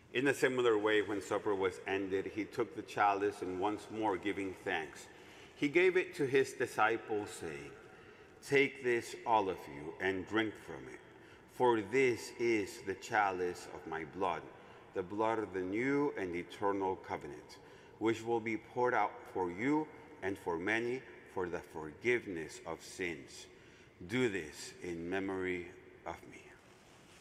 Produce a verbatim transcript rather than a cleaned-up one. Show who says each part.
Speaker 1: In a similar way, when supper was ended, he took the chalice and once more giving thanks, he gave it to his disciples, saying, "Take this, all of you, and drink from it, for this is the chalice of my blood, the blood of the new and eternal covenant, which will be poured out for you and for many for the forgiveness of sins. Do this in memory of me."